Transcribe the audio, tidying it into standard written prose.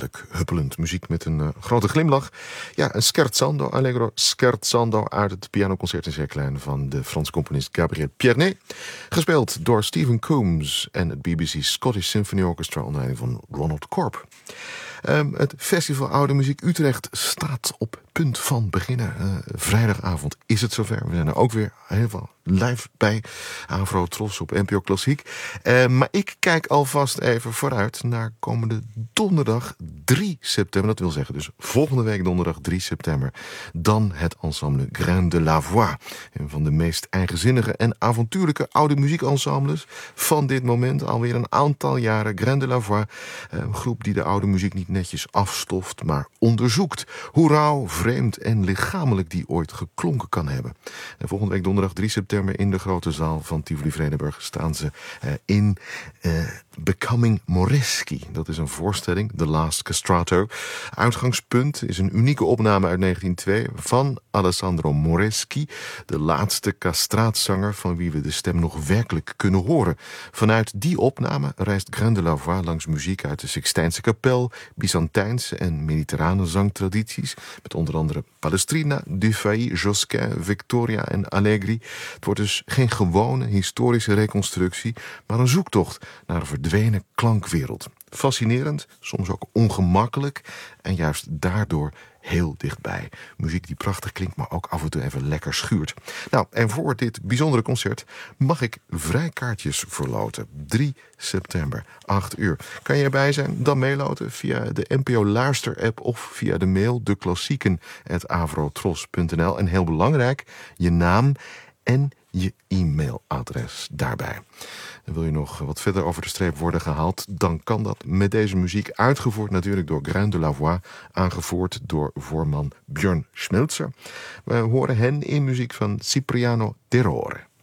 heerlijk huppelend muziek met een grote glimlach. Ja, een scherzando, allegro scherzando uit het pianoconcert in C-klein van de Franse componist Gabriel Pierné. Gespeeld door Stephen Coombs en het BBC Scottish Symphony Orchestra onder leiding van Ronald Corp. Het Festival Oude Muziek Utrecht staat op punt van beginnen. Vrijdagavond is het zover. We zijn er ook weer helemaal live bij Avro Tros op NPO Klassiek. Maar ik kijk alvast even vooruit naar komende donderdag 3 september. Dat wil zeggen dus volgende week donderdag 3 september. Dan het ensemble Grain de la Voix. Een van de meest eigenzinnige en avontuurlijke oude muziekensembles van dit moment. Alweer een aantal jaren. Grain de la Voix. Een groep die de oude muziek niet netjes afstoft, maar onderzoekt hoe rauw, vreemd en lichamelijk die ooit geklonken kan hebben. En volgende week donderdag 3 september in de grote zaal van Tivoli Vredenburg staan ze in Becoming Moreschi. Dat is een voorstelling, The Last Castrato. Uitgangspunt is een unieke opname uit 1902 van Alessandro Moreschi, de laatste castraatzanger van wie we de stem nog werkelijk kunnen horen. Vanuit die opname reist Grain de la Voix langs muziek uit de Sixtijnse kapel, Byzantijnse en mediterrane zangtradities, met onder andere Palestrina, Dufay, Josquin, Victoria en Allegri. Het wordt dus geen gewone historische reconstructie, maar een zoektocht naar een verdwenen klankwereld. Fascinerend, soms ook ongemakkelijk en juist daardoor heel dichtbij. Muziek die prachtig klinkt, maar ook af en toe even lekker schuurt. Nou, en voor dit bijzondere concert mag ik vrijkaartjes verloten. 3 september, 8 uur. Kan je erbij zijn? Dan meeloten via de NPO Luister-app of via de mail deklassieken@avrotros.nl. En heel belangrijk, je naam en je e-mailadres daarbij. En wil je nog wat verder over de streep worden gehaald, dan kan dat met deze muziek, uitgevoerd natuurlijk door Grain de la Voix, aangevoerd door voorman Björn Schmelzer. We horen hen in muziek van Cipriano Terrore.